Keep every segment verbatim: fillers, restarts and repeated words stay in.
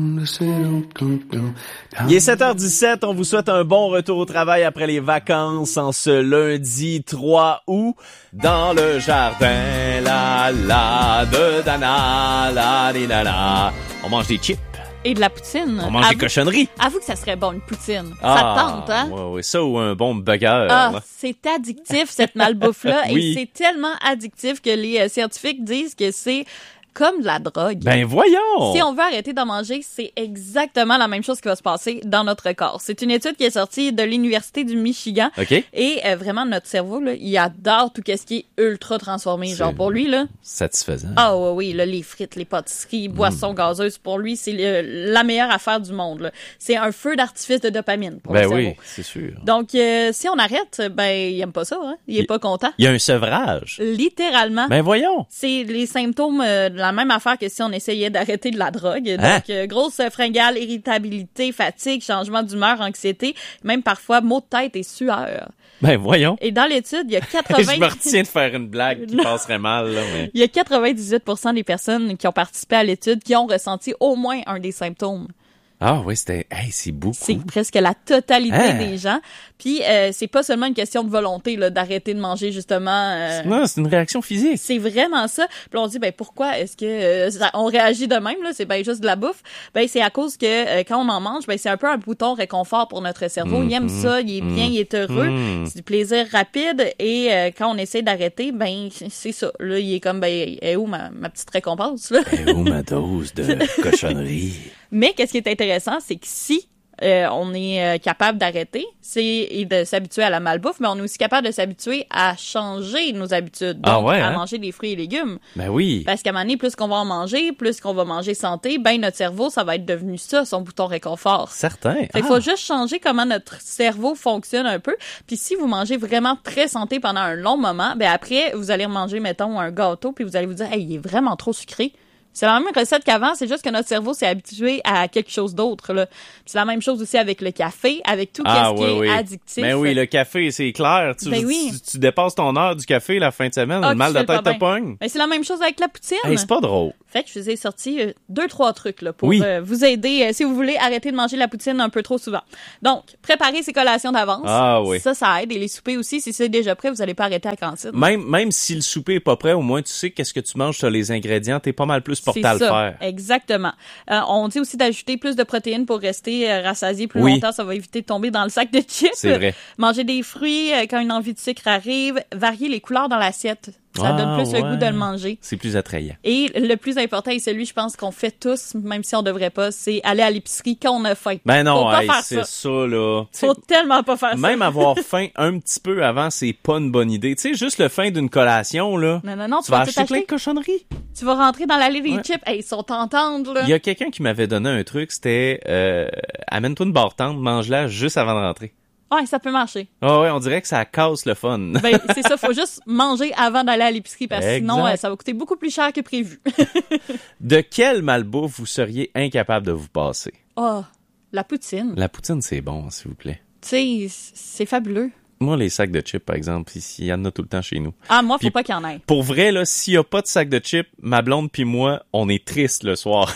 Il est sept heures dix-sept, on vous souhaite un bon retour au travail après les vacances en ce lundi trois août. Dans le jardin, la la de Dana, la di la la. On mange des chips. Et de la poutine. On mange avoue, des cochonneries. Avoue que ça serait bon, une poutine. Ah, ça tente, hein? Ouais, ouais, ça ou un bon burger. Ah, là. c'est addictif, cette malbouffe-là. Oui. Et c'est tellement addictif que les euh, scientifiques disent que c'est comme de la drogue. Ben voyons! Si on veut arrêter d'en manger, c'est exactement la même chose qui va se passer dans notre corps. C'est une étude qui est sortie de l'Université du Michigan. OK. Et euh, vraiment, notre cerveau, là, il adore tout ce qui est ultra transformé. C'est Genre, pour lui, là... satisfaisant. Ah oui, oui, là, les frites, les pâtisseries, boissons Mm. gazeuses, pour lui, c'est le- la meilleure affaire du monde. Là. C'est un feu d'artifice de dopamine pour Ben le oui, cerveau. c'est sûr. Donc, euh, si on arrête, ben, il aime pas ça. Hein? Il est Il- pas content. Il y a un sevrage. Littéralement. Ben voyons! C'est les symptômes euh, de la même affaire que si on essayait d'arrêter de la drogue. Donc, Hein? euh, grosse fringale, irritabilité, fatigue, changement d'humeur, anxiété, même parfois maux de tête et sueur. Ben voyons! Et dans l'étude, il y a quatre-vingts... Je me retiens de faire une blague qui Non. passerait mal, là, mais... Il y a quatre-vingt-dix-huit pour cent des personnes qui ont participé à l'étude qui ont ressenti au moins un des symptômes. Ah oui, c'était... Hey, c'est beaucoup. C'est presque la totalité Hein? des gens. Puis, euh, c'est pas seulement une question de volonté là, d'arrêter de manger, justement. euh, Non, c'est une réaction physique. C'est vraiment ça. Puis on se dit, ben pourquoi est-ce que euh, ça- on réagit de même, là? C'est ben juste de la bouffe. Ben c'est à cause que euh, quand on en mange, ben c'est un peu un bouton réconfort pour notre cerveau. Il aime ça, il est bien, il est heureux. Mm. C'est du plaisir rapide. Et euh, quand on essaie d'arrêter, ben c'est ça. Là, il est comme, ben, est où ma, ma petite récompense, là? Et où ma dose de cochonnerie? Mais qu'est-ce qui est intéressant, c'est que si euh, on est euh, capable d'arrêter, c'est et de s'habituer à la malbouffe, mais on est aussi capable de s'habituer à changer nos habitudes, donc Ah ouais, à hein? manger des fruits et légumes. Ben oui. Parce qu'à un moment donné, plus qu'on va en manger, plus qu'on va manger santé, ben notre cerveau, ça va être devenu ça, son bouton réconfort. Certain. Fait qu'il Ah. faut juste changer comment notre cerveau fonctionne un peu. Puis si vous mangez vraiment très santé pendant un long moment, ben après, vous allez manger, mettons, un gâteau, puis vous allez vous dire, hey, il est vraiment trop sucré. C'est la même recette qu'avant, c'est juste que notre cerveau s'est habitué à quelque chose d'autre, là. Puis c'est la même chose aussi avec le café, avec tout Ah, ce qui oui, est oui. addictif. Ben oui, le café, c'est clair. Tu, Ben oui. tu, tu dépasses ton heure du café la fin de semaine, Ah, le mal tu de fais le tête pas te bien. pogne. Ben c'est la même chose avec la poutine. Hey, c'est pas drôle. Fait que je vous ai sorti euh, deux, trois trucs là, pour Oui. euh, vous aider euh, si vous voulez arrêter de manger la poutine un peu trop souvent. Donc, préparez ses collations d'avance. Ah oui. Ça, ça aide. Et les soupers aussi, si c'est déjà prêt, vous allez pas arrêter à la cantine. Même, même si le souper est pas prêt, au moins tu sais qu'est-ce que tu manges, tu as les ingrédients, t'es pas mal plus porté C'est à le ça, faire. exactement. Euh, on dit aussi d'ajouter plus de protéines pour rester euh, rassasié plus Oui. longtemps. Ça va éviter de tomber dans le sac de chips. C'est vrai. Manger des fruits euh, quand une envie de sucre arrive. Varier les couleurs dans l'assiette. Ça Ah, donne plus le ouais. goût de le manger. C'est plus attrayant. Et le plus important, et celui, je pense, qu'on fait tous, même si on devrait pas, c'est aller à l'épicerie quand on a faim. Ben non, Faut pas hey, faire c'est ça. ça, là. Tu sais, Faut tellement pas faire même ça. avoir faim un petit peu avant, c'est pas une bonne idée. Tu sais, juste le fin d'une collation, là. Non, non, non, Tu tu vas vas tout acheter plein acheter. de cochonneries. Tu vas rentrer dans l'allée des Ouais. chips. Hey, ils sont tentantes, là. Il y a quelqu'un qui m'avait donné un truc, c'était euh, amène-toi une barre tendre, mange-la juste avant de rentrer. Ouais, ça peut marcher. Ah ouais, on dirait que ça casse le fun. Ben, c'est ça, faut juste manger avant d'aller à l'épicerie parce que sinon, Exact. euh, ça va coûter beaucoup plus cher que prévu. De quelle malbouffe vous seriez incapable de vous passer? Oh, la poutine. La poutine, c'est bon, s'il vous plaît. Tu sais, c'est fabuleux. Moi, les sacs de chips, par exemple, ici, il y en a tout le temps chez nous. Ah, moi, faut Puis- pas qu'il y en ait. Pour vrai, là, s'il y a pas de sac de chips, ma blonde puis moi, on est triste le soir.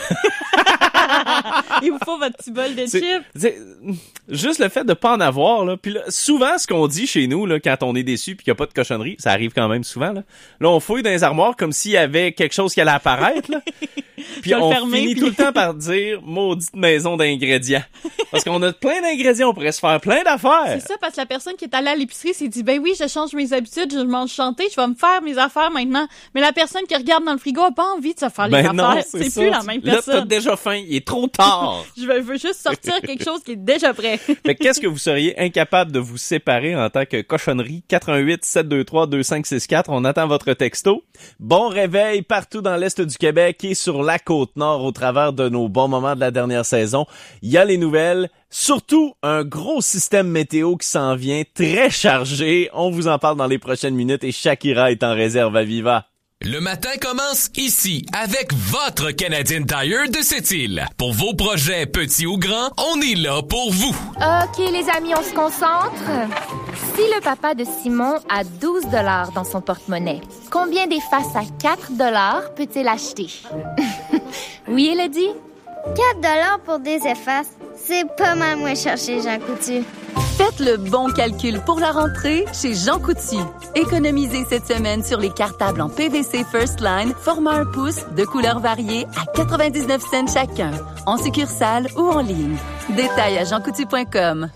Il vous faut votre petit bol de C'est- chips. c'est- juste le fait de pas en avoir, là. Puis là, souvent, ce qu'on dit chez nous, là, quand on est déçu puis qu'il y a pas de cochonnerie, ça arrive quand même souvent, là. Là, on fouille dans les armoires comme s'il y avait quelque chose qui allait apparaître, là. Puis Tu vas le on fermer, finit puis- tout le temps par dire maudite maison d'ingrédients. Parce qu'on a plein d'ingrédients, on pourrait se faire plein d'affaires. C'est ça, parce que la personne qui est allée à l'épicerie s'est dit, ben oui, je change mes habitudes, je mange chanté, je vais me faire mes affaires maintenant. Mais la personne qui regarde dans le frigo a pas envie de se faire les Ben non, affaires. c'est C'est ça. plus la même Là, t'as personne. déjà faim, il est trop tard. Je veux, veux juste sortir quelque chose qui est déjà prêt. Fait que qu'est-ce que vous seriez incapable de vous séparer en tant que cochonnerie? quatre un huit sept deux trois deux cinq six quatre. On attend votre texto. Bon réveil partout dans l'Est du Québec et sur la Côte-Nord au travers de nos bons moments de la dernière saison. Il y a les nouvelles. Surtout, un gros système météo qui s'en vient, très chargé. On vous en parle dans les prochaines minutes et Shakira est en réserve à Viva. Le matin commence ici avec votre Canadian Tire de Sept-Îles. Pour vos projets petits ou grands, on est là pour vous. OK, les amis, on se concentre. Si le papa de Simon a douze dollars dans son porte-monnaie, combien d'effaces à quatre dollars peut-il acheter? Oui, Elodie? quatre dollars pour des effaces. C'est pas mal moins cher chez Jean Coutu. Faites le bon calcul pour la rentrée chez Jean Coutu. Économisez cette semaine sur les cartables en P V C First Line, format un pouce, de couleurs variées à quatre-vingt-dix-neuf cents chacun, en succursale ou en ligne. Détails à jean coutu point com.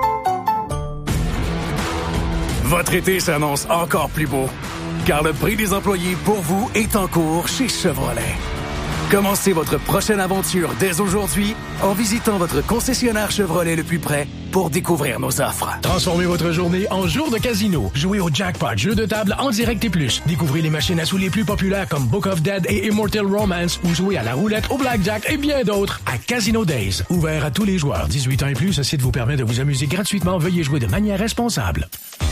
Votre été s'annonce encore plus beau, car le prix des employés pour vous est en cours chez Chevrolet. Commencez votre prochaine aventure dès aujourd'hui en visitant votre concessionnaire Chevrolet le plus près pour découvrir nos offres. Transformez votre journée en jour de casino. Jouez au Jackpot, jeu de table en direct et plus. Découvrez les machines à sous les plus populaires comme Book of Dead et Immortal Romance ou jouez à la roulette, au blackjack et bien d'autres à Casino Days. Ouvert à tous les joueurs. dix-huit ans et plus, ce site vous permet de vous amuser gratuitement. Veuillez jouer de manière responsable.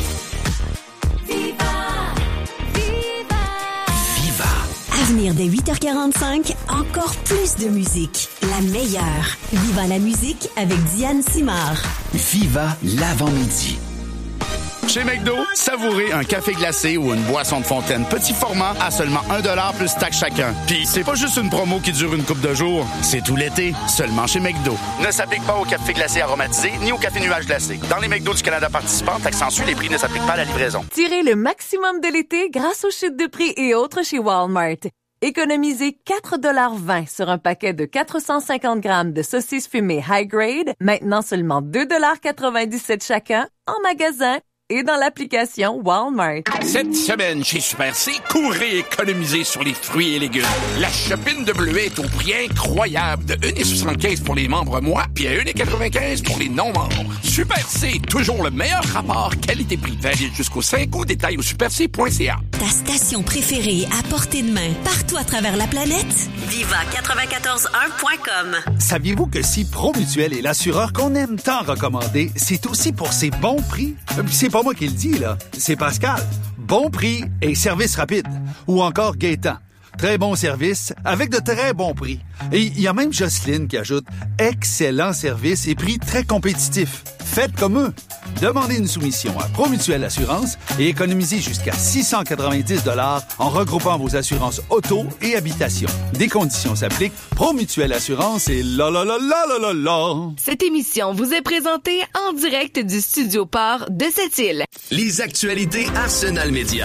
Avenir dès huit heures quarante-cinq, encore plus de musique. La meilleure. Viva la musique avec Diane Simard. Viva l'avant-midi. Chez McDo, savourez un café glacé ou une boisson de fontaine petit format à seulement un dollar plus taxe chacun. Puis c'est pas juste une promo qui dure une couple de jours, c'est tout l'été, seulement chez McDo. Ne s'applique pas au café glacé aromatisé ni au café nuage glacé. Dans les McDo du Canada participants, accentue les prix ne s'appliquent pas à la livraison. Tirez le maximum de l'été grâce aux chutes de prix et autres chez Walmart. Économisez quatre dollars vingt sur un paquet de quatre cent cinquante grammes de saucisses fumées high grade, maintenant seulement deux dollars quatre-vingt-dix-sept chacun, en magasin et dans l'application Walmart. Cette semaine, chez Super C, courez économiser sur les fruits et légumes. La chopine de bleuet est au prix incroyable de un dollar soixante-quinze pour les membres mois, puis à un dollar quatre-vingt-quinze pour les non-membres. Super C, toujours le meilleur rapport qualité-prix. Valide jusqu'au cinq août, détail au super c point c a. Ta station préférée à portée de main, partout à travers la planète? Viva quatre-vingt-quatorze un point com. Saviez-vous que si Promutuel est l'assureur qu'on aime tant recommander, c'est aussi pour ses bons prix? C'est pas moi qui le dis, là. C'est Pascal. Bon prix et service rapide. Ou encore Gaétan. Très bon service avec de très bons prix. Et il y a même Jocelyne qui ajoute excellent service et prix très compétitifs. Faites comme eux. Demandez une soumission à Promutuel Assurance et économisez jusqu'à six cent quatre-vingt-dix dollars en regroupant vos assurances auto et habitation. Des conditions s'appliquent. Promutuel Assurance et la la la la la la la. Cette émission vous est présentée en direct du Studio Port de Sept-Îles. Les actualités Arsenal Média.